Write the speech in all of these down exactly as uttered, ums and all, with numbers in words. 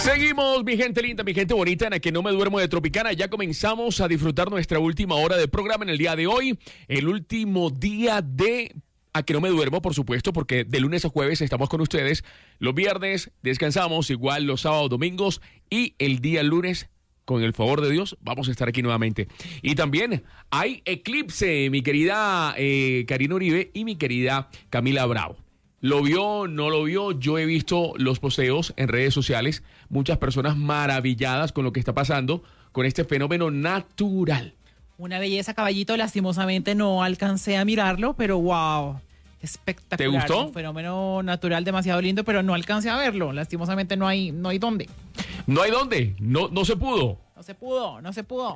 Seguimos, mi gente linda, mi gente bonita, en la que no me duermo de Tropicana. Ya comenzamos a disfrutar nuestra última hora de programa en el día de hoy. El último día de A que no me duermo, por supuesto, porque de lunes a jueves estamos con ustedes. Los viernes descansamos, igual los sábados, domingos, y el día lunes, con el favor de Dios, vamos a estar aquí nuevamente. Y también hay eclipse, mi querida eh, Karina Uribe y mi querida Camila Bravo. ¿Lo vio? ¿No lo vio? Yo he visto los posteos en redes sociales, muchas personas maravilladas con lo que está pasando con este fenómeno natural. Una belleza, caballito, lastimosamente no alcancé a mirarlo, pero wow, espectacular. ¿Te gustó? Un fenómeno natural demasiado lindo, pero no alcancé a verlo, lastimosamente no hay, no hay dónde. ¿No hay dónde? No, no se pudo. No se pudo, no se pudo.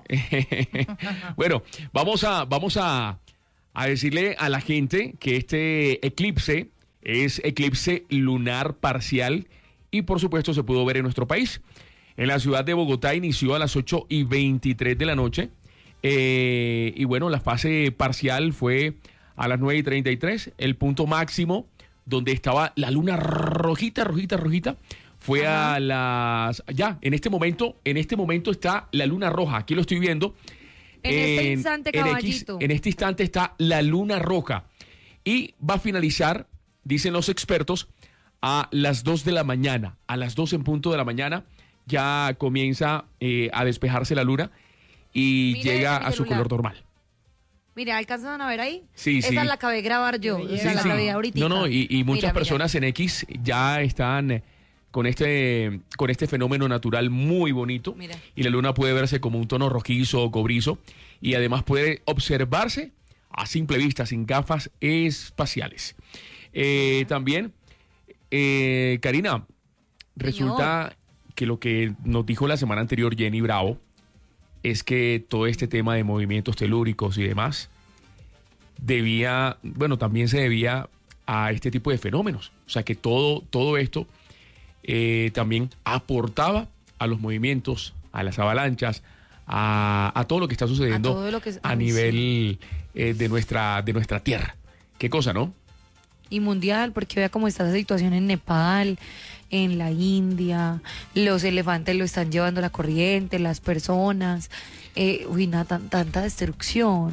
Bueno, vamos a, vamos a, a decirle a la gente que este eclipse es eclipse lunar parcial y por supuesto se pudo ver en nuestro país. En la ciudad de Bogotá inició a las ocho y veintitrés de la noche eh, y bueno, la fase parcial fue a las nueve y treinta y tres. El punto máximo donde estaba la luna rojita, rojita, rojita fue Ajá. a las... Ya, en este momento, en este momento está la luna roja, aquí lo estoy viendo. En, en este instante, caballito. En, X, en este instante está la luna roja y va a finalizar, dicen los expertos, a las dos de la mañana. A las dos en punto de la mañana ya comienza eh, a despejarse la luna y Mire, llega a su color normal. Mira, ¿alcanzan a ver ahí? Sí, Esa sí. la acabé de grabar yo. Sí, Esa sí. la grabé ahorita. No, no, y, y muchas mira, personas mira. en X ya están con este, con este fenómeno natural muy bonito. Mira. Y la luna puede verse como un tono rojizo o cobrizo. Y además puede observarse a simple vista, sin gafas espaciales. Eh, también, eh, Karina, resulta Señor. que lo que nos dijo la semana anterior Jenny Bravo es que todo este tema de movimientos telúricos y demás debía, bueno, también se debía a este tipo de fenómenos. O sea, que todo, todo esto eh, también aportaba a los movimientos, a las avalanchas, a, a todo lo que está sucediendo a, todo lo que es, a ay, nivel sí. eh, de nuestra, de nuestra tierra. Qué cosa, ¿no? Y mundial, porque vea cómo está esa situación en Nepal, en la India, los elefantes lo están llevando a la corriente, las personas, eh, uy, nada, tan, tanta destrucción.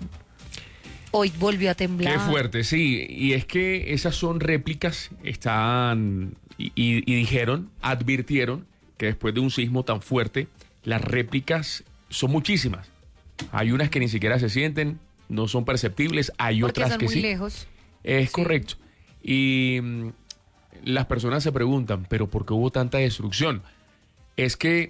Hoy volvió a temblar. Qué fuerte, sí, y es que esas son réplicas, están, y, y, y dijeron, advirtieron que después de un sismo tan fuerte, las réplicas son muchísimas. Hay unas que ni siquiera se sienten, no son perceptibles, hay porque otras son que muy sí. lejos. Es sí. correcto. Y mm, las personas se preguntan, ¿pero por qué hubo tanta destrucción? Es que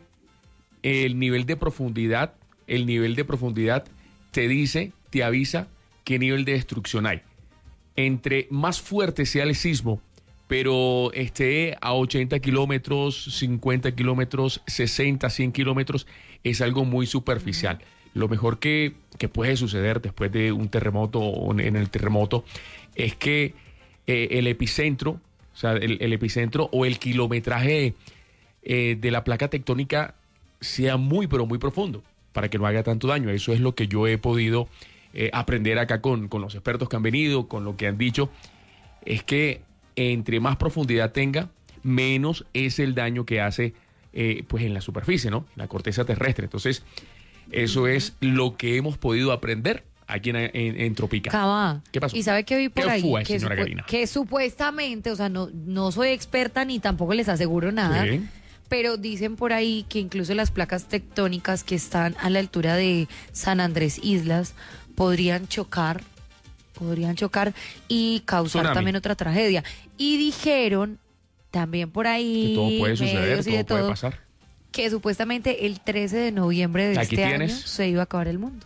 el nivel de profundidad, el nivel de profundidad te dice, te avisa qué nivel de destrucción hay. Entre más fuerte sea el sismo, pero esté a ochenta kilómetros, cincuenta kilómetros, sesenta, cien kilómetros, es algo muy superficial. Uh-huh. Lo mejor que, que puede suceder después de un terremoto o en el terremoto es que eh, el epicentro, o sea, el, el epicentro o el kilometraje eh, de la placa tectónica sea muy, pero muy profundo para que no haga tanto daño. Eso es lo que yo he podido eh, aprender acá con, con los expertos que han venido, con lo que han dicho, es que entre más profundidad tenga, menos es el daño que hace eh, pues en la superficie, ¿no? En la corteza terrestre. Entonces, eso es lo que hemos podido aprender aquí en, en, en Tropicana. Cava. ¿Qué pasó? Y sabe que vi por ¿Qué ahí fue, que, señora supu- Karina? que supuestamente, o sea, no, no soy experta ni tampoco les aseguro nada, Sí. pero dicen por ahí que incluso las placas tectónicas que están a la altura de San Andrés Islas podrían chocar, podrían chocar y causar Tsunami. también otra tragedia. Y dijeron también por ahí, Que todo puede suceder, medios y de todo puede todo, pasar. que supuestamente el trece de noviembre de Aquí este tienes. año se iba a acabar el mundo.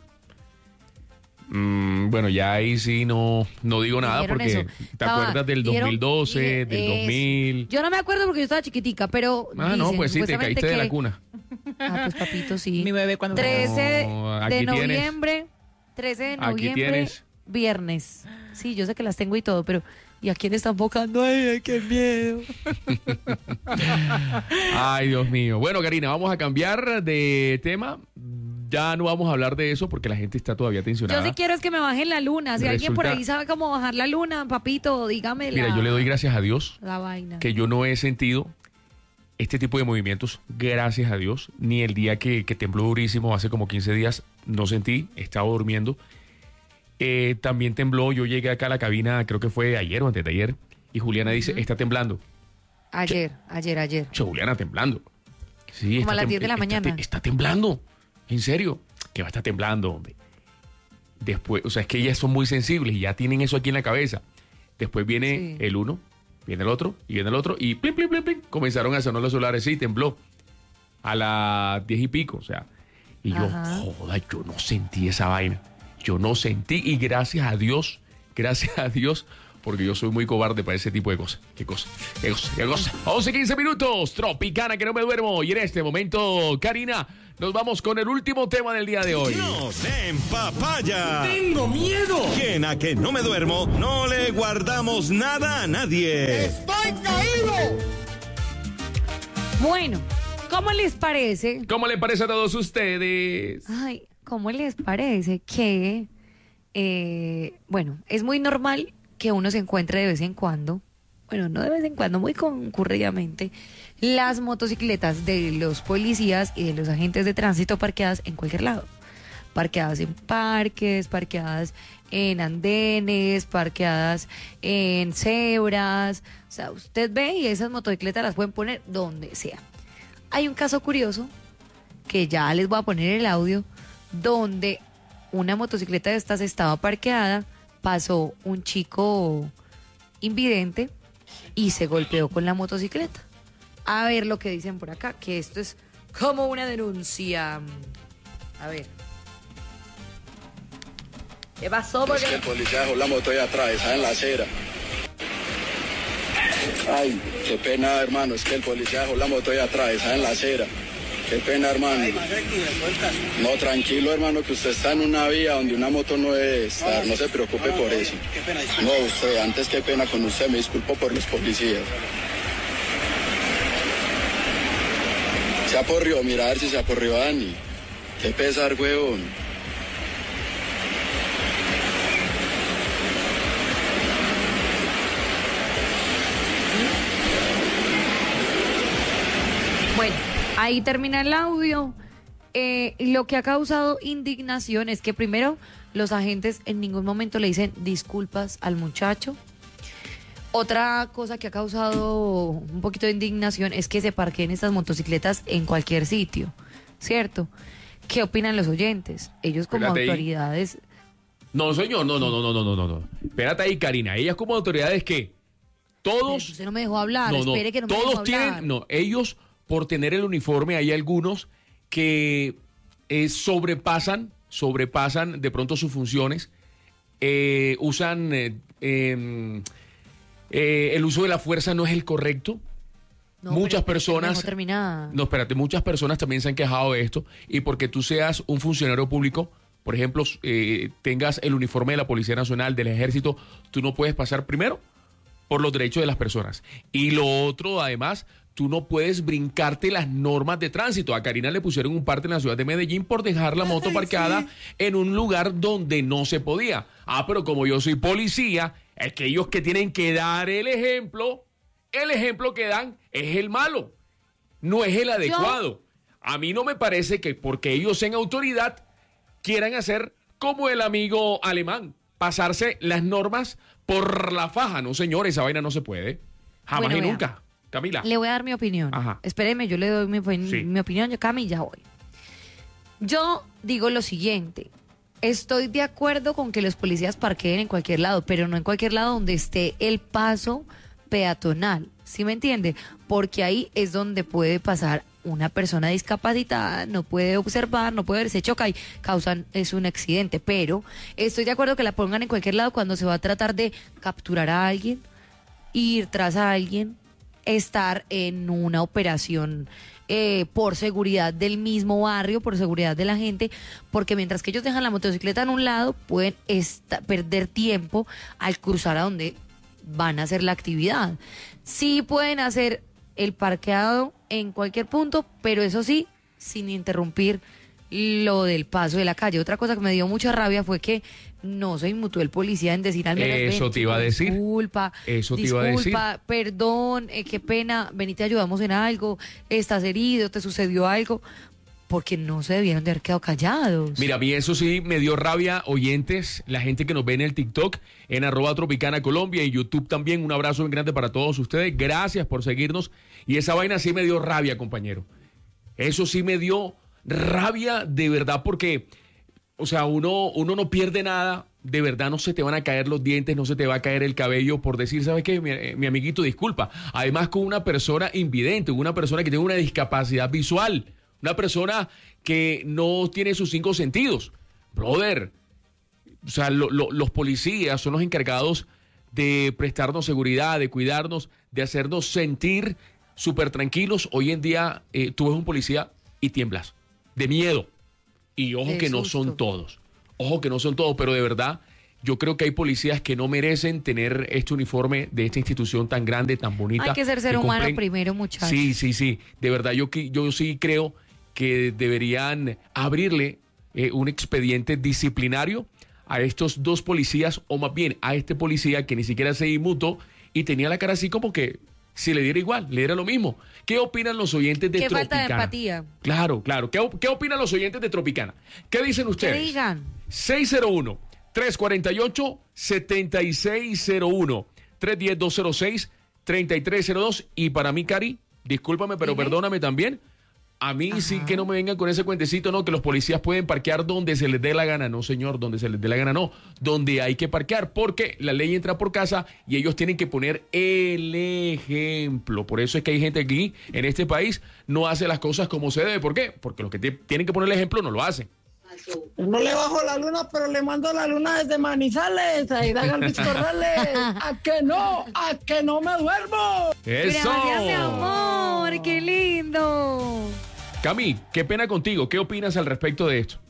Mm, bueno, ya ahí sí no, no digo nada Dijeron porque eso. te Estaba- acuerdas del dijeron- dos mil doce, dije, del eso. dos mil. Yo no me acuerdo porque yo estaba chiquitica, pero Ah, no, dicen, pues sí, te supuestamente caíste de que- la cuna. Ah, pues papito, sí. Mi bebé cuando... trece No, de aquí tienes. noviembre, trece de Aquí noviembre, tienes. viernes. Sí, yo sé que las tengo y todo, pero ¿y a quién está enfocando? Ay, ay, qué miedo. Ay, Dios mío. Bueno, Karina, vamos a cambiar de tema. Ya no vamos a hablar de eso porque la gente está todavía tensionada. Yo sí quiero es que me bajen la luna. Si alguien por Resulta- ahí sabe cómo bajar la luna, papito, dígame Mira, la, yo le doy gracias a Dios la vaina. que yo no he sentido este tipo de movimientos, gracias a Dios, ni el día que, que tembló durísimo, hace como quince días, no sentí, estaba durmiendo. Eh, también tembló, yo llegué acá a la cabina, creo que fue ayer o antes de ayer, y Juliana dice, está temblando. Ayer, ayer, ayer. Che, Juliana, temblando. Sí, Como está a las tem- diez de la está- mañana. Está temblando, en serio, que va a estar temblando, hombre. Después, o sea, es que ellas son muy sensibles y ya tienen eso aquí en la cabeza. Después viene Sí. el uno, viene el otro, y viene el otro, y plim, plim, plim, plim, comenzaron a sonar los celulares, sí, tembló. A las diez y pico, o sea. Y yo, Ajá. joda, yo no sentí esa vaina. Yo no sentí, y gracias a Dios, gracias a Dios, porque yo soy muy cobarde para ese tipo de cosas. ¿Qué cosa? ¿Qué cosa? ¿Qué cosa? once, quince minutos, Tropicana, que no me duermo. Y en este momento, Karina, nos vamos con el último tema del día de hoy. ¡No den papaya! ¡Tengo miedo! Quien a que no me duermo, no le guardamos nada a nadie. ¡Estoy caído! Bueno, ¿cómo les parece? ¿Cómo le parece a todos ustedes? Ay, ¿cómo les parece que, eh, bueno, es muy normal que uno se encuentre de vez en cuando, bueno, no de vez en cuando, muy concurridamente, las motocicletas de los policías y de los agentes de tránsito parqueadas en cualquier lado? Parqueadas en parques, parqueadas en andenes, parqueadas en cebras. O sea, usted ve y esas motocicletas las pueden poner donde sea. Hay un caso curioso que ya les voy a poner el audio, donde una motocicleta de estas estaba parqueada, pasó un chico invidente y se golpeó con la motocicleta. A ver lo que dicen por acá, que esto es como una denuncia. A ver. ¿Qué pasó? Es que Porque el policía dejó la moto ahí atrás, está en la acera. Ay, qué pena, hermano, es que el policía dejó la moto ahí atrás, está en la acera. Qué pena, hermano. No, tranquilo, hermano, que usted está en una vía donde una moto no debe estar, no se preocupe por eso. No, usted, antes qué pena con usted, me disculpo por los policías. Se aporrió, mira a ver si se aporrió Dani. Qué pesar, huevón. Bueno, ahí termina el audio. Eh, lo que ha causado indignación es que primero los agentes en ningún momento le dicen disculpas al muchacho. Otra cosa que ha causado un poquito de indignación es que se parqueen estas motocicletas en cualquier sitio, ¿cierto? ¿Qué opinan los oyentes? Ellos como Espérate ahí. autoridades... No, señor, no, no, no, no, no, no, no, no. Espérate ahí, Karina. Ellas como autoridades que todos... Usted no me dejó hablar, No, no, espere que no me todos dejó hablar. tienen, no, ellos por tener el uniforme, hay algunos que eh, sobrepasan, sobrepasan de pronto sus funciones, eh, usan, eh, eh, eh, el uso de la fuerza no es el correcto. No, Muchas pero usted me personas... dejó terminar. No, espérate, muchas personas también se han quejado de esto y porque tú seas un funcionario público, por ejemplo, eh, tengas el uniforme de la Policía Nacional, del Ejército, tú no puedes pasar primero por los derechos de las personas. Y lo otro, además, tú no puedes brincarte las normas de tránsito. A Karina le pusieron un parte en la ciudad de Medellín por dejar la moto parqueada en un lugar donde no se podía. Ah, pero como yo soy policía, es que ellos que tienen que dar el ejemplo, el ejemplo que dan es el malo, no es el adecuado. A mí no me parece que porque ellos sean autoridad quieran hacer como el amigo alemán, pasarse las normas por la faja. No, señor, esa vaina no se puede. Jamás Bueno, y vea. nunca. Camila. Le voy a dar mi opinión. Ajá. Espéreme, yo le doy mi, opin- Sí. mi opinión, yo Cami ya voy. Yo digo lo siguiente, estoy de acuerdo con que los policías parqueen en cualquier lado, pero no en cualquier lado donde esté el paso peatonal, ¿sí me entiende? Porque ahí es donde puede pasar una persona discapacitada, no puede observar, no puede ver, se choca y causan, es un accidente, pero estoy de acuerdo que la pongan en cualquier lado cuando se va a tratar de capturar a alguien, ir tras a alguien, estar en una operación eh, por seguridad del mismo barrio, por seguridad de la gente, porque mientras que ellos dejan la motocicleta en un lado, pueden esta- perder tiempo al cruzar a donde van a hacer la actividad. Sí pueden hacer el parqueado en cualquier punto, pero eso sí, sin interrumpir lo del paso de la calle. Otra cosa que me dio mucha rabia fue que no se inmutó el policía en decir al menos, Eso ven, te iba a decir. Disculpa, Eso te disculpa, iba a decir. perdón, eh, qué pena, ven y te ayudamos en algo, estás herido, te sucedió algo, porque no se debieron de haber quedado callados. Mira, a mí eso sí me dio rabia, oyentes, la gente que nos ve en el TikTok, en arroba Tropicana Colombia, en YouTube también, un abrazo bien grande para todos ustedes, gracias por seguirnos, y esa vaina sí me dio rabia, compañero, eso sí me dio rabia de verdad, porque, o sea, uno, uno no pierde nada, de verdad no se te van a caer los dientes, no se te va a caer el cabello por decir, ¿sabes qué? Mi, mi amiguito, disculpa, además con una persona invidente, una persona que tiene una discapacidad visual, una persona que no tiene sus cinco sentidos. Brother, o sea, lo, lo, los policías son los encargados de prestarnos seguridad, de cuidarnos, de hacernos sentir súper tranquilos. Hoy en día eh, tú ves un policía y tiemblas, de miedo. Y ojo De que no susto. son todos, ojo que no son todos, pero de verdad yo creo que hay policías que no merecen tener este uniforme de esta institución tan grande, tan bonita. Hay que ser ser humano cumplen- primero, muchachos. Sí, sí, sí. De verdad, yo, que- yo sí creo que deberían abrirle eh, un expediente disciplinario a estos dos policías, o más bien a este policía que ni siquiera se inmutó y tenía la cara así como que si le diera igual, le diera lo mismo. ¿Qué opinan los oyentes de Qué Tropicana? falta de empatía. Claro, claro. ¿Qué, op- qué opinan los oyentes de Tropicana? ¿Qué dicen Que ustedes? digan. seis cero uno, tres cuatro ocho, siete seis cero uno, tres uno cero, dos cero seis, tres tres cero dos. Y para mí, Cari, discúlpame, pero Dime. perdóname también. A mí sí Ajá. que no me vengan con ese cuentecito, no, que los policías pueden parquear donde se les dé la gana. No, señor, donde se les dé la gana, no. Donde hay que parquear, porque la ley entra por casa y ellos tienen que poner el ejemplo. Por eso es que hay gente aquí, en este país, no hace las cosas como se debe. ¿Por qué? Porque los que te- tienen que poner el ejemplo no lo hacen. No le bajo la luna, pero le mando la luna desde Manizales, ahí da Galvis Corrales. A que no, a que no me duermo. ¡Eso! Gracias, mi amor, qué lindo. Cami, qué pena contigo. ¿Qué opinas al respecto de esto?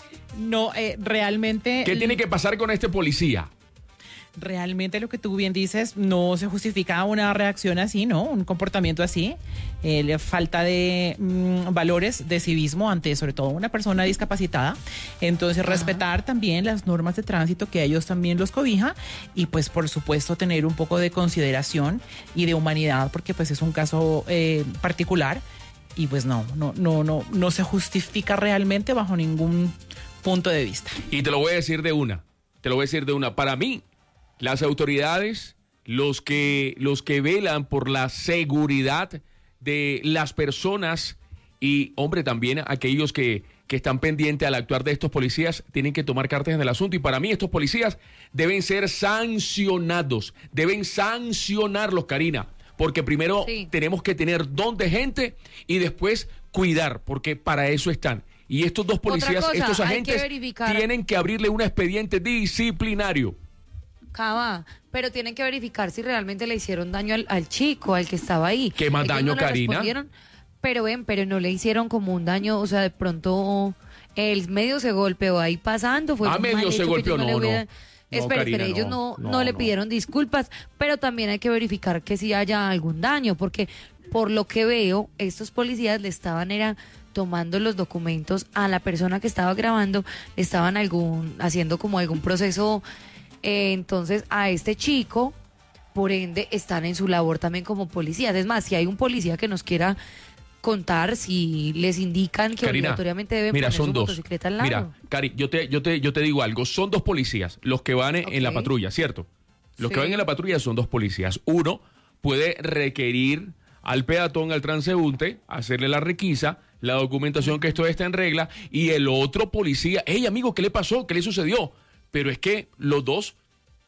No, eh, realmente... ¿Qué tiene que pasar con este policía? Realmente lo que tú bien dices, no se justifica una reacción así, ¿no? Un comportamiento así. Eh, la falta de mm, valores de civismo ante, sobre todo, una persona discapacitada. Entonces, respetar también las normas de tránsito, que a ellos también los cobija. Y, pues, por supuesto, tener un poco de consideración y de humanidad, porque, pues, es un caso eh, particular. Y, pues, no, no, no, no, no se justifica realmente bajo ningún punto de vista. Y te lo voy a decir de una. Te lo voy a decir de una. Para mí, las autoridades, los que, los que velan por la seguridad de las personas y, hombre, también aquellos que, que están pendientes al actuar de estos policías, tienen que tomar cartas en el asunto. Y para mí estos policías deben ser sancionados, deben sancionarlos, Karina, porque primero Sí. tenemos que tener don de gente y después cuidar, porque para eso están. Y estos dos policías, cosa, estos hay que agentes, verificar- tienen que abrirle un expediente disciplinario. Cava, pero tienen que verificar si realmente le hicieron daño al, al chico, al que estaba ahí. ¿Qué más Ellos daño, no le Karina? respondieron, pero ven, pero no le hicieron como un daño, o sea, de pronto el medio se golpeó ahí pasando. Fue Ah, un medio mal se hecho que golpeó, ellos le no, no. hubieran- No, Espera, Karina, espera, ellos no, no, no, no, le no. pidieron disculpas, pero también hay que verificar que si haya algún daño, porque por lo que veo, estos policías le estaban era tomando los documentos a la persona que estaba grabando, le estaban algún haciendo como algún proceso, eh, entonces a este chico, por ende, están en su labor también como policías. Es más, si hay un policía que nos quiera contar si les indican que Karina, obligatoriamente deben mira, poner son su dos. motocicleta al lado. Mira, Cari, yo te, yo te, yo te digo algo. Son dos policías los que van en, en la Ok. patrulla, ¿cierto? Los que Sí. van en la patrulla son dos policías. Uno puede requerir al peatón, al transeúnte, hacerle la requisa, la documentación que esto está en regla, y el otro policía, hey amigo, ¿qué le pasó? ¿Qué le sucedió? Pero es que los dos,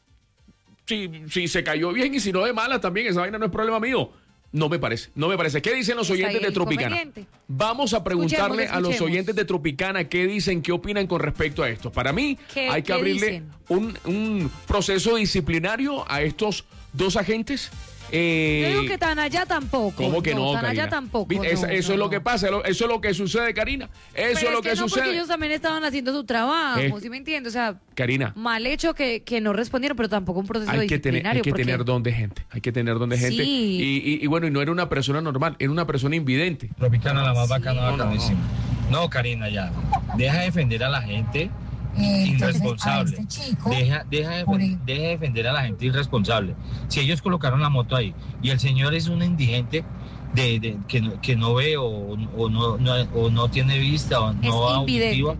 si, si se cayó bien y si no de mala también, esa vaina no es problema mío. No me parece, no me parece. ¿Qué dicen los Está ahí oyentes de el Tropicana? inconveniente. Vamos a preguntarle Escuchemos, a los escuchemos. oyentes de Tropicana qué dicen, qué opinan con respecto a esto. Para mí, ¿Qué- hay que qué abrirle dicen? un, un proceso disciplinario a estos dos agentes. Eh, Yo digo que tan allá tampoco. ¿Cómo que no, tan Karina? allá tampoco. ¿Viste? no, Eso, eso no, es lo no. que pasa, lo- eso es lo que sucede, Karina. Eso Pero es lo que, no, sucede. porque ellos también estaban haciendo su trabajo, Eh, ¿sí me entiendes? O sea, Karina, mal hecho que, que no respondieron, pero tampoco un proceso hay que tener, hay disciplinario. que porque- tener don de gente, hay que tener don de gente. Sí. Y, y- y bueno, y no era una persona normal, era una persona invidente. Tropicana la más bacana, no, no. bacanísima. No, Karina, ya. deja de defender a la gente irresponsable. Deja, deja, de, deja de defender a la gente irresponsable. Si ellos colocaron la moto ahí y el señor es un indigente de, de, que, no, que no ve o, o, no, no, o no tiene vista o no auditiva,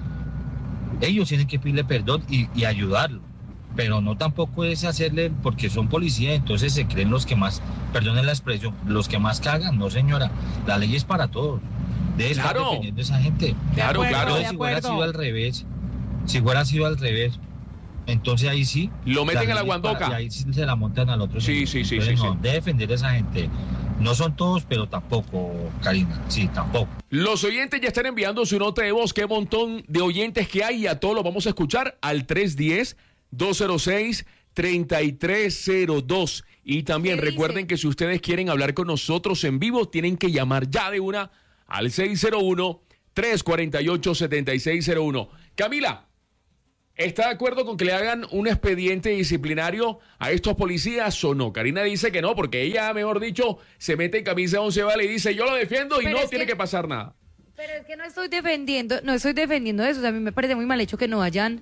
ellos tienen que pedirle perdón y, y ayudarlo. Pero no tampoco es hacerle, porque son policías, entonces se creen los que más, perdonen la expresión, los que más cagan. No, señora, la ley es para todos. Debe estar Claro. defendiendo a esa gente. Claro, acuerdo, claro. de Si hubiera acuerdo. sido al revés, si hubiera sido al revés, entonces ahí sí. Lo meten la en la ley es para- guandoca. Y ahí sí se la montan al otro. Sí, señor. sí, sí, Entonces, sí, no, sí. debe defender a esa gente. No son todos, pero tampoco, Karina. Sí, tampoco. Los oyentes ya están enviando su nota de voz. Qué montón de oyentes que hay y a todos los vamos a escuchar al tres uno cero, dos cero seis, tres tres cero dos. Y también ¿Qué recuerden dice? que si ustedes quieren hablar con nosotros en vivo, tienen que llamar ya de una al seis cero uno, tres cuatro ocho, siete seis cero uno. Camila, ¿está de acuerdo con que le hagan un expediente disciplinario a estos policías o no? Karina dice que no, porque ella, mejor dicho, se mete en camisa de once vale y dice, yo lo defiendo y Pero no es tiene que- que pasar nada. Pero es que no estoy defendiendo, no estoy defendiendo eso. O sea, a mí me parece muy mal hecho que no hayan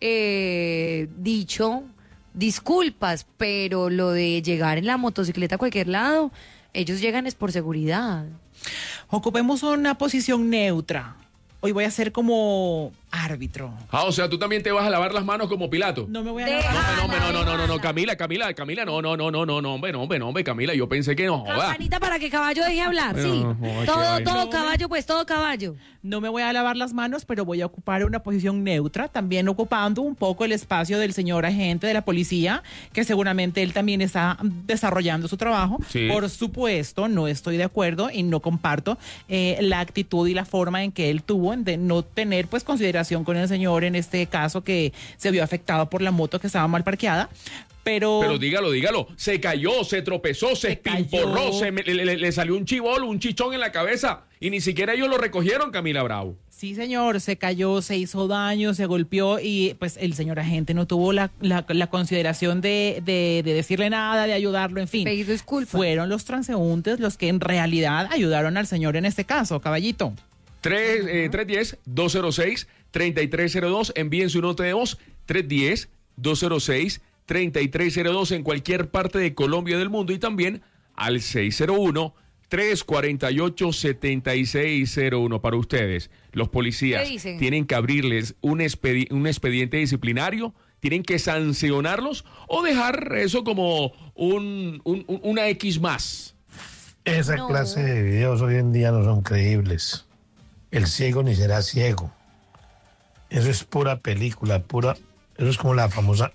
eh, dicho disculpas, pero lo de llegar en la motocicleta a cualquier lado, ellos llegan es por seguridad. Ocupemos una posición neutra. Hoy voy a ser como árbitro. Ah, o sea, tú también te vas a lavar las manos como Pilato. No me voy a Deja- lavar. No, hombre, no, no, no, no, no, no, Déjala. Camila, Camila, Camila, no, no, no, no, no, no, hombre, no, hombre, no, hombre, Camila, yo pensé que no, joda. Campanita para que caballo deje hablar, Bueno, sí. no, joder, qué todo, vaina. todo No, caballo, pues todo caballo. No me voy a lavar las manos, pero voy a ocupar una posición neutra, también ocupando un poco el espacio del señor agente de la policía, que seguramente él también está desarrollando su trabajo. Sí. Por supuesto, no estoy de acuerdo y no comparto eh, la actitud y la forma en que él tuvo de no tener pues consideración con el señor en este caso que se vio afectado por la moto que estaba mal parqueada. Pero, Pero dígalo, dígalo, se cayó, se tropezó, se, Se espimporró, cayó. se me- le, le- le salió un chibolo, un chichón en la cabeza y ni siquiera ellos lo recogieron, Camila Bravo. sí, señor, se cayó, se hizo daño, se golpeó y pues el señor agente no tuvo la, la, la consideración de, de, de decirle nada, de ayudarlo, en fin. Pedir disculpas. Fueron los transeúntes los que en realidad ayudaron al señor en este caso, caballito. tres uno cero, dos cero seis, tres tres cero dos, envíen su nota de voz, tres uno cero, dos cero seis, tres tres cero dos en cualquier parte de Colombia y del mundo y también al seis cero uno, tres cuatro ocho, siete seis cero uno para ustedes. Los policías ¿Qué dicen? tienen que abrirles un, expedi- un expediente disciplinario, tienen que sancionarlos o dejar eso como un, un- un- una X más. Esa No. clase de videos hoy en día no son creíbles. El ciego ni será ciego. Eso es pura película, pura. Eso es como la famosa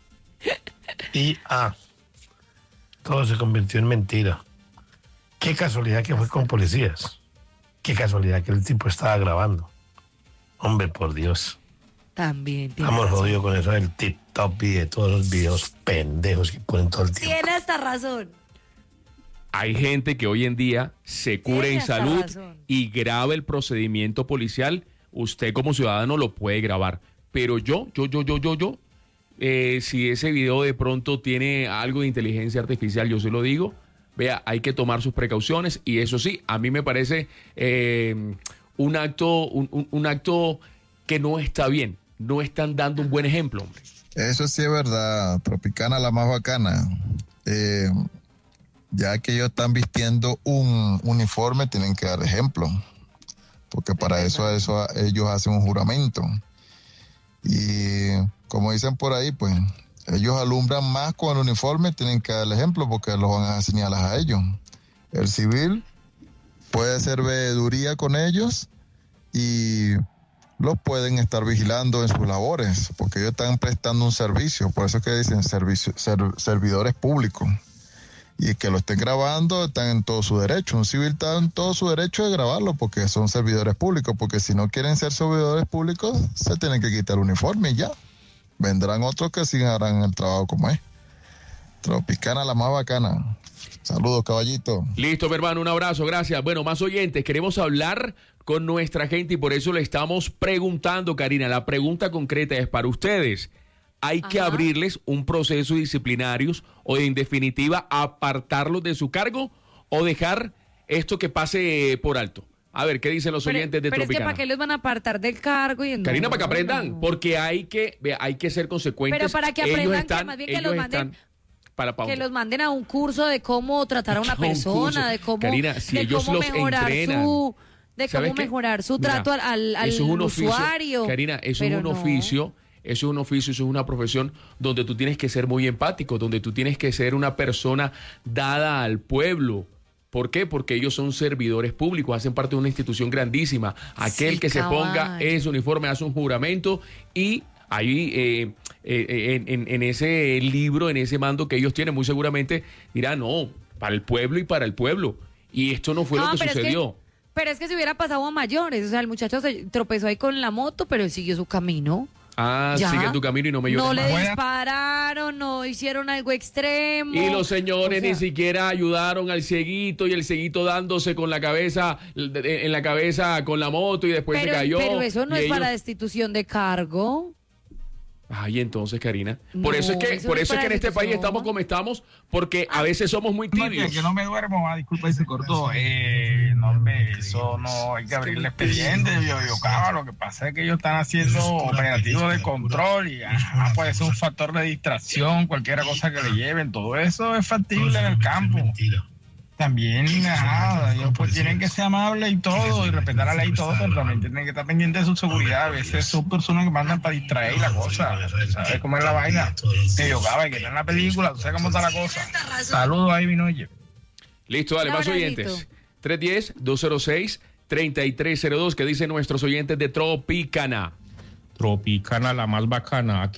I A. Todo se convirtió en mentira. Qué casualidad que fue con policías. Qué casualidad que el tipo estaba grabando. Hombre, por Dios. También. tiene Estamos razón. jodidos con eso del TikTok y de todos los videos pendejos que ponen todo el tiempo. Tiene hasta razón. Hay gente que hoy en día se cura Tiene en hasta salud razón. y graba el procedimiento policial. Usted como ciudadano lo puede grabar. Pero yo, yo, yo, yo, yo, yo, eh, si ese video de pronto tiene algo de inteligencia artificial, yo se lo digo, vea, hay que tomar sus precauciones. Y eso sí, a mí me parece eh, un acto, un, un- un acto que no está bien. No están dando un buen ejemplo, hombre. Eso sí es verdad, Tropicana la más bacana. Eh, ya que ellos están vistiendo un uniforme, tienen que dar ejemplo, porque para eso, eso ellos hacen un juramento. Y como dicen por ahí, pues ellos alumbran más con el uniforme, tienen que dar el ejemplo porque los van a señalar a ellos. El civil puede hacer veeduría con ellos y los pueden estar vigilando en sus labores, porque ellos están prestando un servicio, por eso es que dicen servicio, ser- servidores públicos. Y que lo estén grabando, están en todo su derecho. Un civil está en todo su derecho de grabarlo, porque son servidores públicos, porque si no quieren ser servidores públicos, se tienen que quitar el uniforme y ya. Vendrán otros que sí harán el trabajo como es. Tropicana la más bacana. Saludos, caballito. Listo, mi hermano, un abrazo, gracias. Bueno, más oyentes, queremos hablar con nuestra gente y por eso le estamos preguntando, Karina. La pregunta concreta es para ustedes. ¿Hay que Ajá. abrirles un proceso disciplinario o en definitiva apartarlos de su cargo o dejar esto que pase por alto? A ver, ¿qué dicen los Pero, oyentes de pero es que Tropicana? ¿para qué los van a apartar del cargo? Y Karina, no, para que aprendan, no. porque hay que, ve, hay que ser consecuentes. Pero para que Ellos aprendan, que están- más bien que ellos los manden- están- para pausa. Que los manden a un curso de cómo tratar a una Un curso. persona, de cómo, Karina, si de ellos cómo los mejorar entrenan. su, de ¿Sabes cómo qué? mejorar su Mira, trato al, al, al eso es un oficio, usuario. Karina, eso Pero es un no. oficio, eso es un oficio, eso es una profesión donde tú tienes que ser muy empático, donde tú tienes que ser una persona dada al pueblo. ¿Por qué? Porque ellos son servidores públicos, hacen parte de una institución grandísima. Aquel Sí, que se cabal. ponga ese uniforme hace un juramento y ahí eh, eh, en, en- en ese libro, en ese mando que ellos tienen, muy seguramente dirán, no, para el pueblo y para el pueblo. Y esto no fue No, lo que pero es que- sucedió. Pero es que si hubiera pasado a mayores, o sea, el muchacho se tropezó ahí con la moto, pero él siguió su camino. Ah, Ya. sigue tu camino y no me llores No le más. dispararon, no hicieron algo extremo. Y los señores O sea, ni siquiera ayudaron al cieguito y el cieguito dándose con la cabeza, en la cabeza con la moto y después pero, se cayó. pero eso no y es ellos- para destitución de cargo. Ay, entonces, Karina. Por No, eso es que, eso por no es eso es que en para este país destitución. estamos como estamos, porque a veces somos muy No, tibios. que no me duermo, ah, disculpa, se cortó. Eh, no, hombre, eso no hay que abrir el expediente, yo, yo, claro, lo que pasa es que ellos están haciendo operativos de control y ajá, puede ser un factor de distracción, cualquier cosa que le lleven, todo eso es factible en el campo. También, ajá, ellos pues tienen que ser amables y todo, y respetar la ley y todo, pero también tienen que estar pendientes de su seguridad. A veces son personas que mandan para distraer la cosa, ¿sabes cómo es la vaina? Que yo acaba, que está en la película, tú sabes cómo está la cosa. Saludos ahí, Vinoye. Listo, dale, Un más abracito. oyentes. tres uno cero, dos cero seis, tres tres cero dos, que dicen nuestros oyentes de Tropicana. Tropicana, la más bacana. Aquí